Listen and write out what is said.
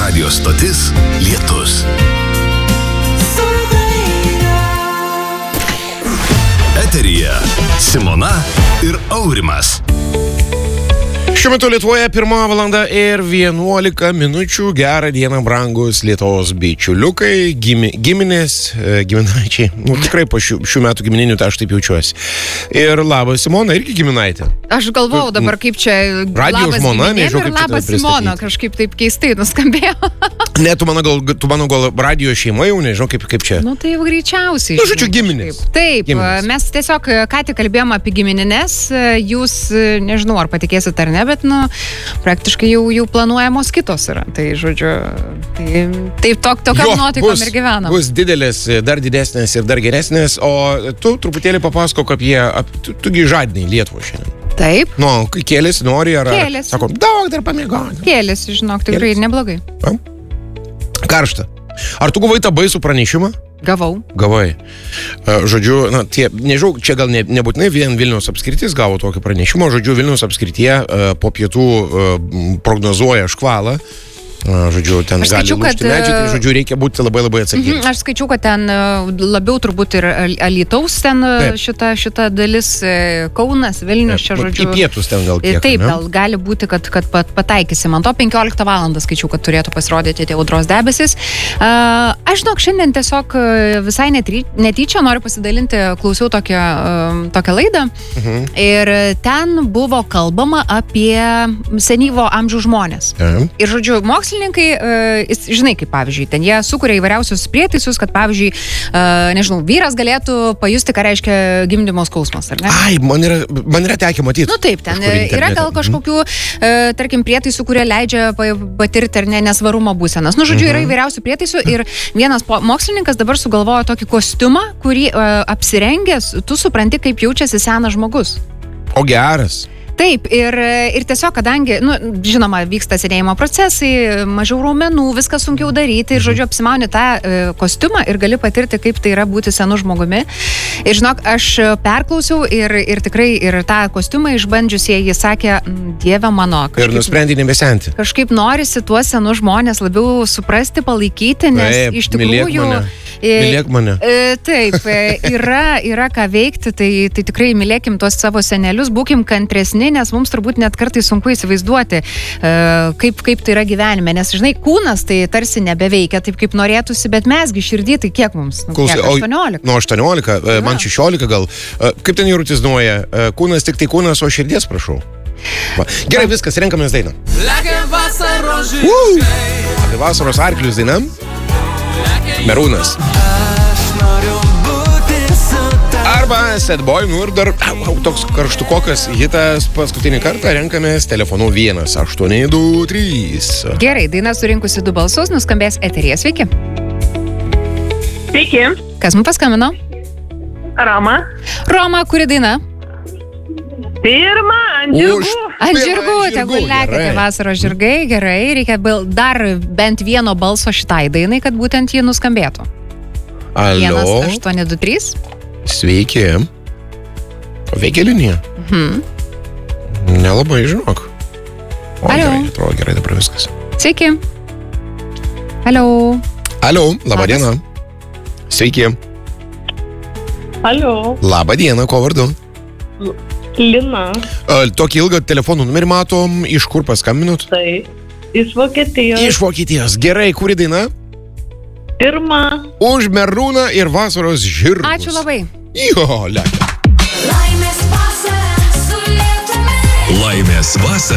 Radio stotis Lietus. Eteryje Simona ir Aurimas. Šiuo metu Lietuvoje 1 valanda ir 11 minučių. Gerą dieną, brangus Lietuvos bičiuliukai, giminės, giminaičiai. Tikrai po šių metų gimininių tai aš taip jaučiuosi. Ir labas Simona, irgi giminaitė. Aš galvojau dabar, kaip čia radio labas žmona, nežinau, kaip labas Simona, kažkaip taip keistai nuskambėjo. Ne, tu mano gal radio šeima jau, nežinau, kaip čia. Nu tai jau greičiausiai. Nu, žodžiu, giminės. Taip, giminės. Mes tiesiog ką tik kalbėjom apie giminines, jūs, nežinau, ar patikėsit ar ne, bet, praktiškai jau planuojamos kitos yra. Tai, žodžiu, taip tokiam nuotaikom ir gyvenam. Bus didelės, dar didesnės ir dar geresnės, o tu truputėlį papasakok apie tugi žadinai Lietuvą šiandien. Taip. Nu, kėlėsi, nori, ar kėlėsi. Sakom, daug dar pamiegoti. Kėlėsi, žinok, tikrai neblogai. Karšta. Ar tu gavai tą baisų pranešimą? Gavai. Žodžiu, nežinau, čia gal nebūtinai vien Vilniaus apskritis gavo tokį pranešimą. Žodžiu, Vilniaus apskrityje po pietų prognozuoja škvalą. Žodžiu, ten gali lūžti medžiai, tai žodžiu, reikia būti labai atsargiems. Aš skaičiau, kad ten labiau turbūt ir Alytaus ten šita dalis, Kaunas, Vilnius, čia žodžiu. Į pietus ten gal kiek. Taip, gal gali būti, kad pataikysim. Man to 15 valandą skaičiau, kad turėtų pasirodyti tie audros debesis. Aš žinok, šiandien tiesiog visai netyčia noriu pasidalinti, klausiau tokią laidą. Ir ten buvo kalbama apie senyvo amžiaus žmonės. Ir žodžiu, mokslininkai, žinai, kaip pavyzdžiui, ten jie sukuria įvairiausius prietaisus, kad pavyzdžiui, nežinau, vyras galėtų pajusti, ką reiškia gimdymo skausmas, ar ne? Ai, man yra tekę matyti. Nu taip, ten yra gal kažkokių, tarkim, prietaisų, kurie leidžia patirti ar ne nesvarumo būsenas. Nu, žodžiu, yra įvairiausių prietaisų ir vienas mokslininkas dabar sugalvojo tokį kostiumą, kurį apsirengęs, tu supranti, kaip jaučiasi senas žmogus. O geras. Taip, ir tiesiog, kadangi, žinoma, vyksta senėjimo procesai, mažiau raumenų, viskas sunkiau daryti ir, žodžiu, apsimauni tą kostiumą ir gali patirti, kaip tai yra būti senu žmogumi. Ir, žinok, aš perklausiau ir tikrai ir tą kostiumą išbandžiusieji sakė, Dieve mano. Ir nusprendė nebesenti. Kažkaip norisi tuos senus žmonės labiau suprasti, palaikyti, nes taip, iš tikrųjų... Mylėk mane. Taip, yra ką veikti, tai tikrai mylėkim tuos savo senelius, būkim kantresni, nes mums turbūt net kartais sunku įsivaizduoti, kaip tai yra gyvenime, nes, žinai, kūnas tai tarsi nebeveikia taip, kaip norėtųsi, bet mesgi širdį, tai kiek mums? Kiek, 18? 18, man 16 gal. Kaip ten jūrutis nuoja? Kūnas tik tai kūnas, o širdies, prašau. Gerai, viskas, renkamės dainą. Apie vasaros arklius daina. Merūnas. Arba Sad Boy, ir dar toks karštukokas hitas paskutinį kartą renkamės telefonu 1823. Gerai, daina surinkusi 2 balsus, nuskambės eteryje. Sveiki. Sveiki. Kas mums paskambino? Roma, kuri daina? Pirma, ant žirgų. Ant žirgų, tegul lekia vasaros žirgai, gerai, reikia dar bent vieno balso šitai dainai, kad būtent jį nuskambėtų. Alio. 1823. Sveiki. Veikia linija. Nelabai, žinok. Gerai, atrodo gerai dabar viskas. Sveiki. Alio, laba diena. Sveiki. Alio. Labą dieną, ko vardu? Lina. Tokį ilgą telefonų numerį matom, iš kur paskambinot? Tai, iš Vokietijos. Iš Vokietijos, gerai, kuri daina? Pirma. Už Merūną ir vasaros žirgus. Ačiū labai. Jo, lekia. Laimės vasara su Lietumi. Laimės vasara